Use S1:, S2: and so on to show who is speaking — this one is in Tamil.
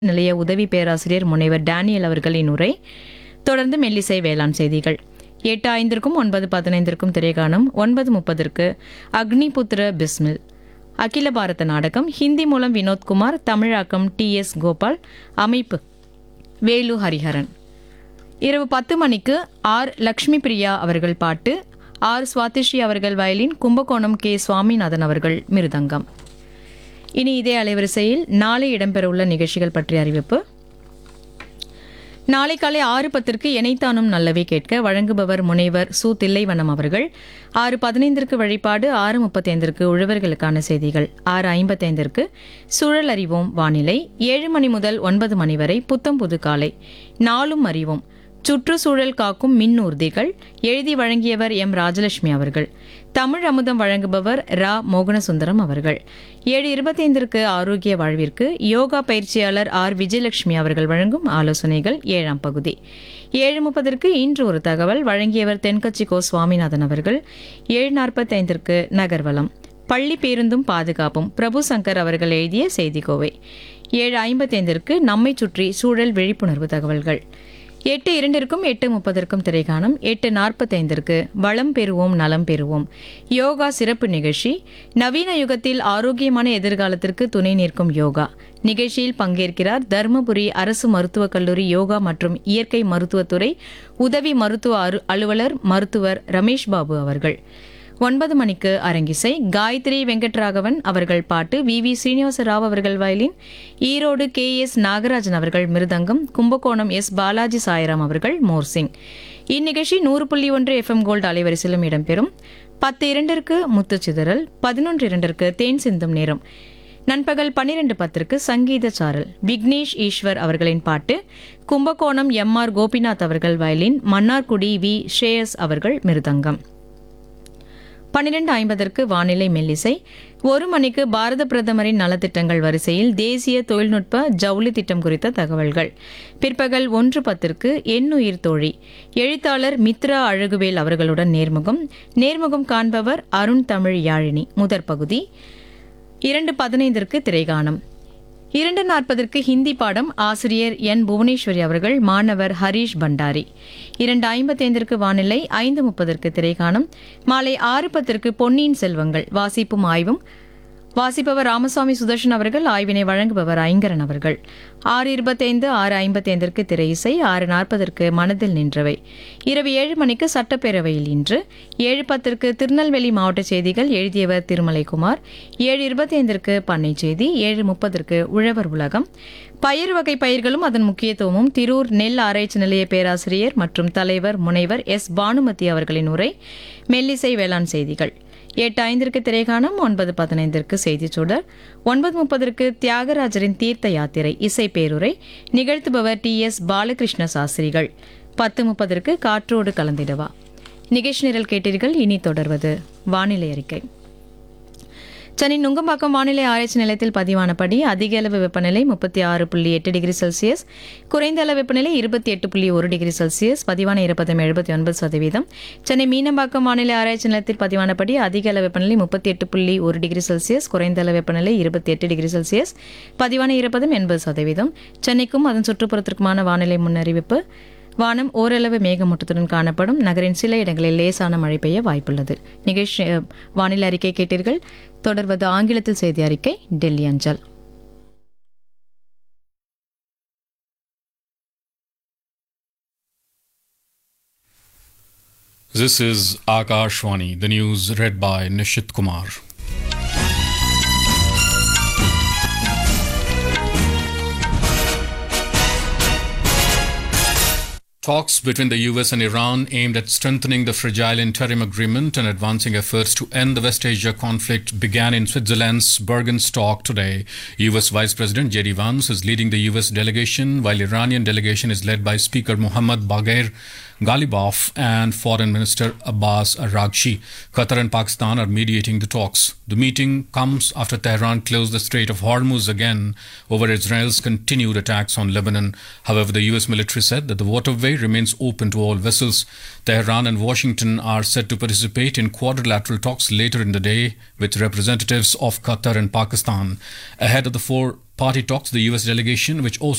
S1: நிலைய உதவி பேராசிரியர் முனைவர் டேனியல் அவர்களின் உரை. தொடர்ந்து மெல்லிசை வேளாண் செய்திகள். 8:05க்கும் 9:15க்கும் திரைகாணம். 9:30க்கு அக்னிபுத்திர பிஸ்மில். அகில பாரத நாடகம். ஹிந்தி மூலம் வினோத்குமார், தமிழாக்கம் TS கோபால், அமைப்பு வேலு ஹரிஹரன். இரவு 10 மணிக்கு ஆர் லக்ஷ்மி பிரியா அவர்கள் பாட்டு, ஆர் சுவாதிஸ்ரீ அவர்கள் வயலின், கும்பகோணம் K சுவாமிநாதன் அவர்கள் மிருதங்கம். இனி இதே அலைவரிசையில் நாளை இடம்பெறவுள்ள நிகழ்ச்சிகள் பற்றிய அறிவிப்பு. நாளை காலை 6:10க்கு எனைத்தானும் நல்லவை கேட்க வழங்குபவர் முனைவர் சு தில்லைவனம் அவர்கள். 6:15க்கு வழிபாடு, 6:35க்கு உழவர்களுக்கான செய்திகள், 6:55க்கு சூழல் அறிவோம் வானிலை, 7 மணி முதல் 9 மணி வரை புத்தம் புது காலை நாளும் அறிவோம் சுற்றுச்சூழல் காக்கும் மின் ஊர்திகள். எழுதி வழங்கியவர் M ராஜலட்சுமி அவர்கள். தமிழ் அமுதம் வழங்குபவர் ரா மோகனசுந்தரம் அவர்கள். 7:25க்கு ஆரோக்கிய வாழ்விற்கு யோகா பயிற்சியாளர் ஆர் விஜயலட்சுமி அவர்கள் வழங்கும் ஆலோசனைகள் 7ஆம் பகுதி. 7:30க்கு இன்று ஒரு தகவல் வழங்கியவர் தென்கட்சி கோ சுவாமிநாதன் அவர்கள். 7:45க்கு நகர்வலம் பள்ளி பேருந்தும் பாதுகாப்பும் பிரபு சங்கர் அவர்கள் எழுதிய செய்திக்கோவை. 7:55க்கு நம்மை சுற்றி சூழல் விழிப்புணர்வு தகவல்கள். 8:02க்கும் 8:30க்கும் திரைகாணம். 8:45ற்கு வளம் பெறுவோம் நலம் பெறுவோம் யோகா சிறப்பு நிகழ்ச்சி. நவீன யுகத்தில் ஆரோக்கியமான எதிர்காலத்திற்கு துணை நிற்கும் யோகா. நிகழ்ச்சியில் பங்கேற்கிறார் தருமபுரி அரசு மருத்துவக் கல்லூரி யோகா மற்றும் இயற்கை மருத்துவத்துறை உதவி மருத்துவ அலுவலர் மருத்துவர் ரமேஷ் பாபு அவர்கள். 9 மணிக்கு அரங்கிசை. காயத்ரி வெங்கட்ராகவன் அவர்கள் பாட்டு, VV ஸ்ரீனிவாச ராவ் அவர்கள் வயலின், ஈரோடு KS நாகராஜன் அவர்கள் மிருதங்கம், கும்பகோணம் S பாலாஜி சாய்ராம் அவர்கள் மோர்சிங். இந்நிகழ்ச்சி 100.1 FM கோல்டு அலைவரிசையிலும் இடம்பெறும். 10:02க்கு முத்துச்சிதறல், 11:02க்கு தேன் சிந்தும் நேரம். நண்பகல் 12:10க்கு சங்கீத சாரல். விக்னேஷ் ஈஸ்வர் அவர்களின் பாட்டு, கும்பகோணம் MR கோபிநாத் அவர்கள் வயலின், மன்னார்குடி V ஷேயஸ் அவர்கள் மிருதங்கம். 12:50க்கு வானிலை மெல்லிசை. 1 மணிக்கு பாரத பிரதமரின் நலத்திட்டங்கள் வரிசையில் தேசிய தொழில்நுட்ப ஜவுளி திட்டம் குறித்த தகவல்கள். பிற்பகல் 1:10க்கு எண்ணுயிர் தோழி எழுத்தாளர் மித்ரா அழகுவேல் அவர்களுடன் நேர்முகம் காண்பவர் அருண் தமிழ் யாழினி. முதற் பகுதி. 2:15ற்கு திரைகாணம். 2:40ற்கு ஹிந்தி பாடம், ஆசிரியர் N புவனேஸ்வரி அவர்கள், மாணவர் ஹரீஷ் பண்டாரி. 2:55ற்கு வானிலை. 5:30ற்கு திரைகாணம். மாலை 6:10ற்கு பொன்னியின் செல்வங்கள் வாசிப்பும் ஆய்வும். வாசிப்பவர் ராமசாமி சுதர்ஷன் அவர்கள். ஆய்வினை வழங்குபவர் ஐங்கரன் அவர்கள். 6:25, 6:55ற்கு திரை இசை. 6:40ற்கு மனதில் நின்றவை. இரவு 7 மணிக்கு சட்டப்பேரவையில் இன்று. 7:10ற்கு திருநெல்வேலி மாவட்ட செய்திகள் எழுதியவர் திருமலைக்குமார். 7:25ற்கு பண்ணை செய்தி. 7:30ற்கு உழவர் உலகம். பயிர் வகை பயிர்களும் அதன் முக்கியத்துவமும் திரூர் நெல் ஆராய்ச்சி நிலைய பேராசிரியர் மற்றும் தலைவர் முனைவர் S பானுமதி அவர்களின் உரை. மெல்லிசை வேளாண் செய்திகள். 8:05ற்கு திரைகாணம். 9:15ற்கு செய்திச் சுடர். 9:30ற்கு தியாகராஜரின் தீர்த்த யாத்திரை இசை பேருரை. நிகழ்த்துபவர் TS பாலகிருஷ்ண சாஸ்திரிகள். 10:30ற்கு காற்றோடு கலந்திடவா நிகழ்ச்சி நிரல் கேட்டீர்கள். இனி தொடர்வது வானிலை அறிக்கை. சென்னை நுங்கம்பாக்கம் வானிலை ஆராய்ச்சி நிலையத்தில் பதிவானபடி அதிக அளவு வெப்பநிலை 36.8 டிகிரி செல்சியஸ், குறைந்த அளவு வெப்பநிலை 28.1 டிகிரி செல்சியஸ், பதிவான ஈரப்பதம் 79%. சென்னை மீனம்பாக்கம் வானிலை ஆராய்ச்சி நிலையத்தில் பதிவானபடி அதிக அளவு வெப்பநிலை 38.1 டிகிரி செல்சியஸ், குறைந்த அளவு வெப்பநிலை 28 டிகிரி செல்சியஸ், பதிவான ஈரப்பதம் 80%. சென்னைக்கும் அதன் சுற்றுப்புறத்திற்குமான வானிலை முன்னறிவிப்பு. வானம் ஓரளவு மேகமூட்டத்துடன் காணப்படும். நகரின் சில இடங்களில் லேசான மழை பெய்ய வாய்ப்புள்ளது. நிகழ்ச்சி வானிலை அறிக்கை கேட்டீர்கள். தொடர்வது ஆங்கிலத்தில் செய்தி அறிக்கை, டெல்லி அஞ்சல்.
S2: This is Akashvani, the news read by Nishit Kumar. Talks between the US and Iran aimed at strengthening the fragile interim agreement and advancing efforts to end the West Asia conflict began in Switzerland's Bergenstock today. US Vice President J.D. Vance is leading the US delegation, while Iranian delegation is led by Speaker Mohammad Bagher Ghalibaf and Foreign Minister Abbas Araghchi. Qatar and Pakistan are mediating the talks. The meeting comes after Tehran closed the Strait of Hormuz again over Israel's continued attacks on Lebanon. However, the US military said that the waterway remains open to all vessels. Tehran and Washington are set to participate in quadrilateral talks later in the day with representatives of Qatar and Pakistan. Ahead of the four-party talks, the US delegation, which also